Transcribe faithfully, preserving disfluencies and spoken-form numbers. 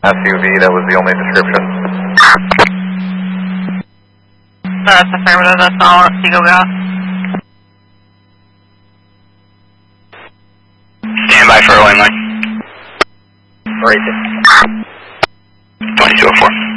S U V, that was the only description. That's affirmative, that's all, Seagull Gas. Stand by for a line line. Great. twenty-two oh four.